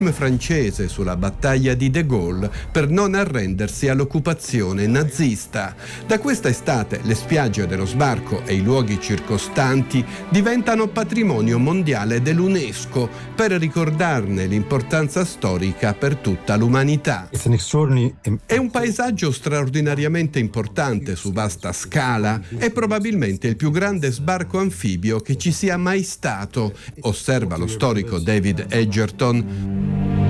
francese sulla battaglia di De Gaulle per non arrendersi all'occupazione nazista. Da questa estate le spiagge dello sbarco e i luoghi circostanti diventano patrimonio mondiale dell'UNESCO per ricordarne l'importanza storica per tutta l'umanità. È un paesaggio straordinariamente importante su vasta scala, è probabilmente il più grande sbarco anfibio che ci sia mai stato, osserva lo storico David Edgerton.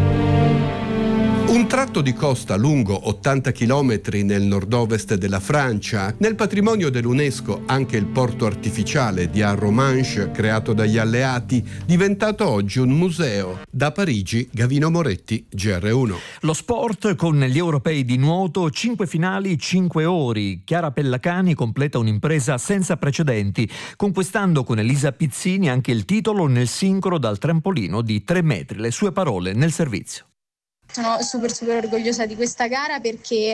Un tratto di costa lungo 80 chilometri nel nord-ovest della Francia. Nel patrimonio dell'UNESCO anche il porto artificiale di Arromanches, creato dagli alleati, diventato oggi un museo. Da Parigi, Gavino Moretti, GR1. Lo sport con gli europei di nuoto, 5 finali, 5 ori. Chiara Pellacani completa un'impresa senza precedenti, conquistando con Elisa Pizzini anche il titolo nel sincro dal trampolino di 3 metri. Le sue parole nel servizio. Sono super orgogliosa di questa gara perché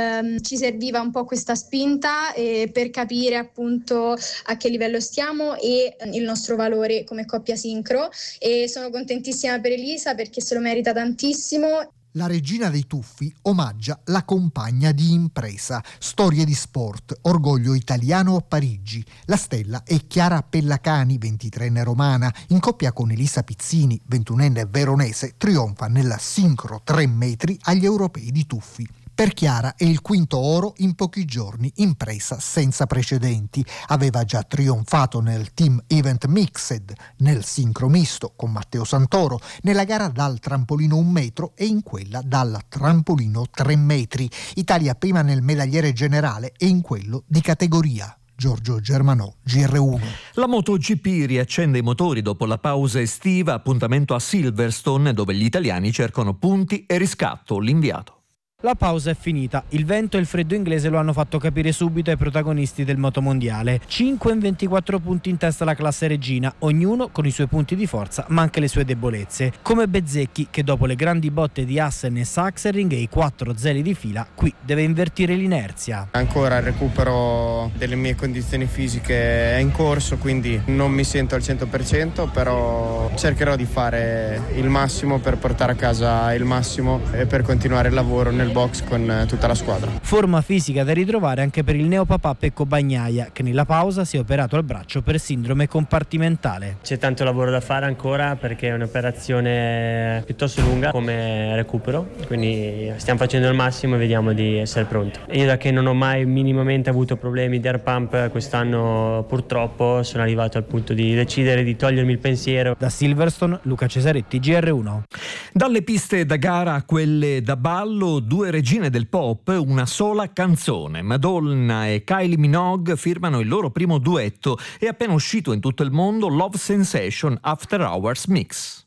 ci serviva un po' questa spinta per capire appunto a che livello stiamo e il nostro valore come coppia sincro, e sono contentissima per Elisa perché se lo merita tantissimo. La regina dei tuffi omaggia la compagna di impresa. Storie di sport, orgoglio italiano a Parigi. La stella è Chiara Pellacani, 23enne romana, in coppia con Elisa Pizzini, 21enne veronese, trionfa nella sincro 3 metri agli europei di tuffi. Per Chiara è il quinto oro in pochi giorni, impresa senza precedenti. Aveva già trionfato nel team event mixed, nel sincro misto con Matteo Santoro, nella gara dal trampolino 1 metro e in quella dal trampolino 3 metri. Italia prima nel medagliere generale e in quello di categoria. Giorgio Germanò, GR1. La MotoGP riaccende i motori dopo la pausa estiva, appuntamento a Silverstone dove gli italiani cercano punti e riscatto. L'inviato. La pausa è finita, il vento e il freddo inglese lo hanno fatto capire subito ai protagonisti del motomondiale. 5 in 24 punti in testa la classe regina, ognuno con i suoi punti di forza ma anche le sue debolezze, come Bezzecchi che dopo le grandi botte di Assen e Sachsenring e i 4 zeli di fila qui deve invertire l'inerzia. Ancora il recupero delle mie condizioni fisiche è in corso, quindi non mi sento al 100%, però cercherò di fare il massimo per portare a casa il massimo e per continuare il lavoro nel box con tutta la squadra. Forma fisica da ritrovare anche per il neopapà Pecco Bagnaia, che nella pausa si è operato al braccio per sindrome compartimentale. C'è tanto lavoro da fare ancora perché è un'operazione piuttosto lunga come recupero, quindi stiamo facendo il massimo e vediamo di essere pronti. Io da che non ho mai minimamente avuto problemi di air pump, quest'anno purtroppo sono arrivato al punto di decidere di togliermi il pensiero. Da Silverstone, Luca Cesaretti, GR1. Dalle piste da gara a quelle da ballo, 2 regine del pop, una sola canzone. Madonna e Kylie Minogue firmano il loro primo duetto. È appena uscito in tutto il mondo Love Sensation After Hours Mix.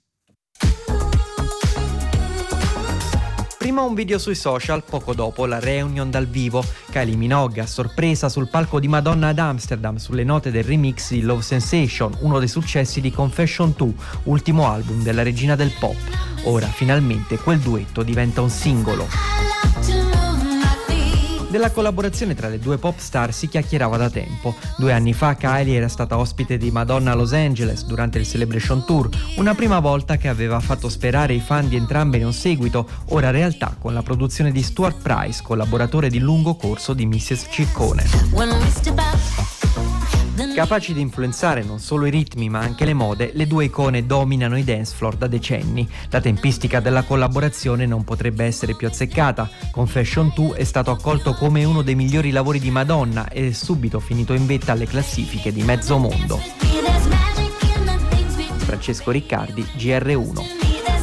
Prima un video sui social, poco dopo la reunion dal vivo. Kylie Minogue a sorpresa sul palco di Madonna ad Amsterdam sulle note del remix di Love Sensation, uno dei successi di Confession 2, ultimo album della regina del pop. Ora finalmente quel duetto diventa un singolo. Della collaborazione tra le due pop star si chiacchierava da tempo. 2 anni fa Kylie era stata ospite di Madonna a Los Angeles durante il Celebration Tour, una prima volta che aveva fatto sperare i fan di entrambe in un seguito, ora realtà con la produzione di Stuart Price, collaboratore di lungo corso di Mrs. Ciccone. Capaci di influenzare non solo i ritmi ma anche le mode, le due icone dominano i dance floor da decenni. La tempistica della collaborazione non potrebbe essere più azzeccata. Confession 2 è stato accolto come uno dei migliori lavori di Madonna e è subito finito in vetta alle classifiche di mezzo mondo. Francesco Riccardi, GR1.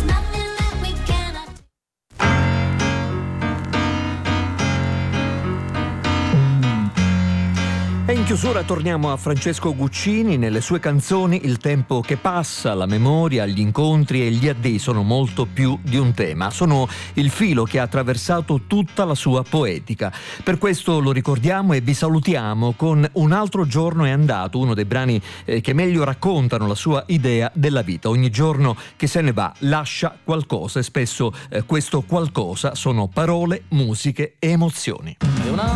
E in chiusura torniamo a Francesco Guccini. Nelle sue canzoni il tempo che passa, la memoria, gli incontri e gli addii sono molto più di un tema. Sono il filo che ha attraversato tutta la sua poetica. Per questo lo ricordiamo e vi salutiamo con Un altro giorno è andato, uno dei brani che meglio raccontano la sua idea della vita. Ogni giorno che se ne va lascia qualcosa e spesso questo qualcosa sono parole, musiche e emozioni.